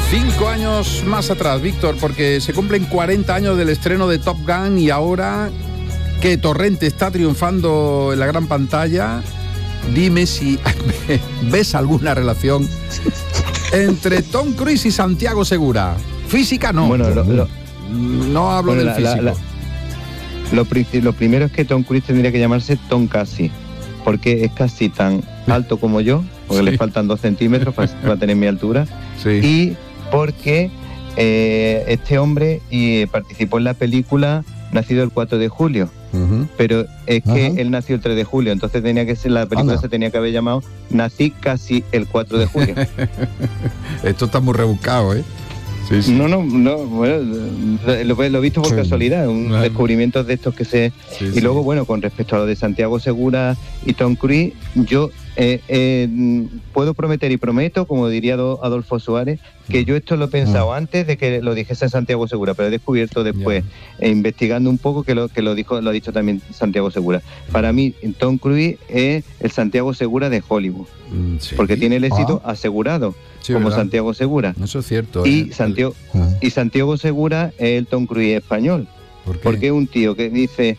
5 años más atrás, Víctor, porque se cumplen 40 años del estreno de Top Gun y ahora que Torrente está triunfando en la gran pantalla, dime si ves alguna relación entre Tom Cruise y Santiago Segura. Física no. Bueno, no hablo del físico. Lo primero es que Tom Cruise tendría que llamarse Tom Casi, porque es casi tan alto como yo, porque le faltan 2 centímetros para tener mi altura, y porque este hombre participó en la película Nacido el 4 de julio, pero es que él nació el 3 de julio, entonces tenía que ser, la película se tenía que haber llamado Nací casi el 4 de julio. Esto está muy rebuscado, ¿eh? Sí. No, bueno, lo he visto por casualidad, un descubrimiento de estos que se... Y luego, bueno, con respecto a lo de Santiago Segura y Tom Cruise, yo puedo prometer y prometo, como diría Adolfo Suárez, que yo esto lo he pensado antes de que lo dijese Santiago Segura, pero he descubierto después, investigando un poco, que lo ha dicho también Santiago Segura. Para mí, Tom Cruise es el Santiago Segura de Hollywood, porque tiene el éxito asegurado, como ¿verdad? Santiago Segura. Eso es cierto. Y Santiago Segura es el Tom Cruise español. Porque es un tío que dice...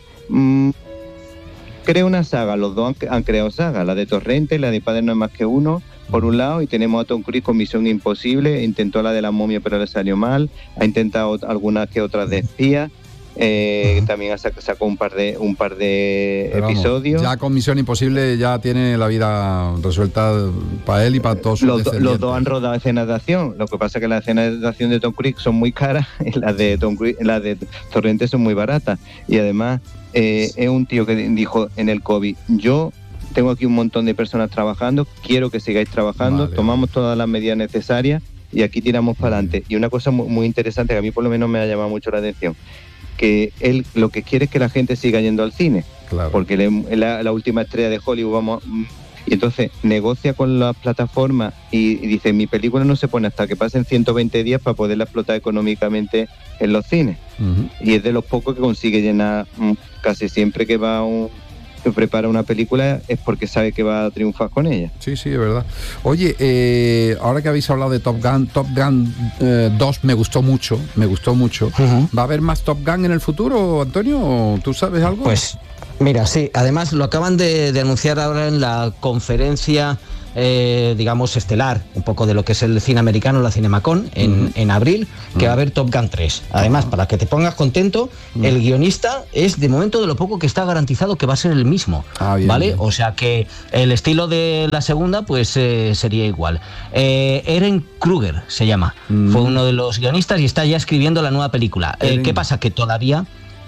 crea una saga, los dos han creado sagas, la de Torrente, la de Padre no es más que uno, por un lado, y tenemos a Tom Cruise con Misión Imposible, intentó la de la momia pero le salió mal, ha intentado algunas que otras de espía, también sacó un par de episodios. Ya con Misión Imposible ya tiene la vida resuelta para él y para todos sus descendientes. Los dos han rodado escenas de acción, lo que pasa es que las escenas de acción de Tom Cruise son muy caras y las de Torrente son muy baratas, y además es un tío que dijo en el COVID: yo tengo aquí un montón de personas trabajando, quiero que sigáis trabajando, tomamos todas las medidas necesarias y aquí tiramos para adelante. Y una cosa muy interesante que a mí por lo menos me ha llamado mucho la atención, que él lo que quiere es que la gente siga yendo al cine, porque la última estrella de Hollywood, y entonces negocia con las plataformas y dice: mi película no se pone hasta que pasen 120 días para poderla explotar económicamente en los cines. Y es de los pocos que consigue llenar. Casi siempre que prepara una película es porque sabe que va a triunfar con ella. Sí, es verdad. Oye, ahora que habéis hablado de Top Gun 2 me gustó mucho. ¿Va a haber más Top Gun en el futuro, Antonio? ¿Tú sabes algo? Pues mira, sí, además lo acaban de anunciar ahora en la conferencia digamos estelar, un poco de lo que es el cine americano, la CinemaCon, en abril, que va a haber Top Gun 3. Además, para que te pongas contento, el guionista es de momento de lo poco que está garantizado que va a ser el mismo, ¿vale? O sea que el estilo de la segunda pues sería igual. Eren Kruger se llama, fue uno de los guionistas y está ya escribiendo la nueva película. ¿Qué pasa? Que todavía,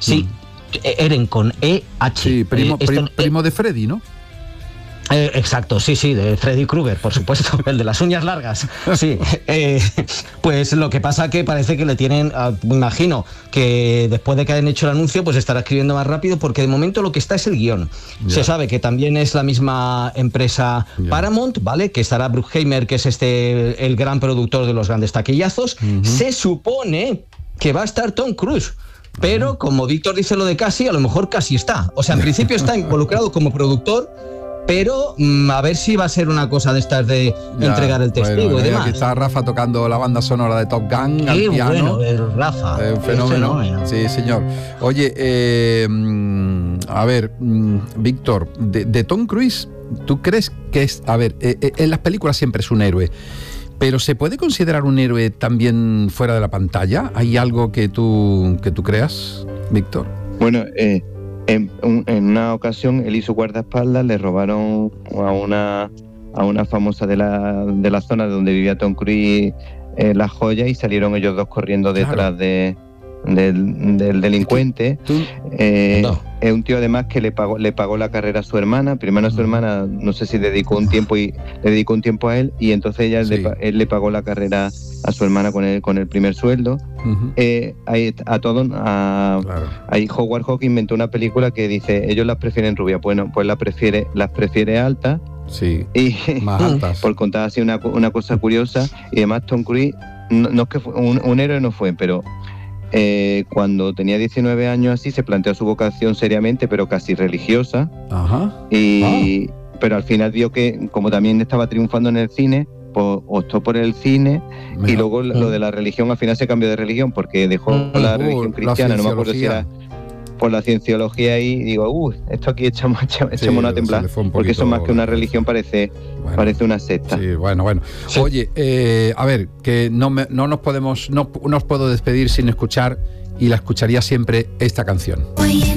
Eren con E-H. Sí, primo de Freddy, ¿no? Exacto, sí, de Freddy Krueger, por supuesto, el de las uñas largas. Sí, pues lo que pasa que parece que le tienen, me imagino que después de que hayan hecho el anuncio, pues estará escribiendo más rápido, porque de momento lo que está es el guión. Se sabe que también es la misma empresa Paramount, ¿vale? Que estará Bruckheimer, que es el gran productor de los grandes taquillazos. Se supone que va a estar Tom Cruise. Pero como Víctor dice lo de Casi, a lo mejor Casi está. O sea, en principio está involucrado como productor, pero a ver si va a ser una cosa de estas de entregar el testigo y demás. Aquí está Rafa tocando la banda sonora de Top Gun. Qué al piano. bueno, Rafa. Un fenómeno. Sí, señor. Oye, a ver, Víctor, de Tom Cruise, ¿tú crees que es... A ver, en las películas siempre es un héroe, pero ¿se puede considerar un héroe también fuera de la pantalla? ¿Hay algo que tú creas, Víctor? Bueno, en una ocasión él y su guardaespaldas le robaron a una famosa de la zona donde vivía Tom Cruise las joyas, y salieron ellos dos corriendo detrás del delincuente. Es un tío además que le pagó la carrera a su hermana. Primero a su hermana, no sé si le dedicó un tiempo a él, y entonces él le pagó la carrera a su hermana con el primer sueldo. Ahí Howard Hawks inventó una película que dice: ellos las prefieren rubias, bueno, pues las prefiere altas. Sí, y más altas. Por contar así una cosa curiosa. Y además Tom Cruise no es que fue un héroe, no fue, pero cuando tenía 19 años así se planteó su vocación seriamente, pero casi religiosa. Pero al final vio que, como también estaba triunfando en el cine, pues optó por el cine. Mira. Y luego lo de la religión, al final se cambió de religión porque dejó la religión cristiana, no me acuerdo si era por la cienciología y digo, esto aquí echamos una temblar, porque eso más que una religión parece una secta. Sí, bueno. Sí. Oye, a ver, que no os puedo despedir sin escuchar, y la escucharía siempre, esta canción.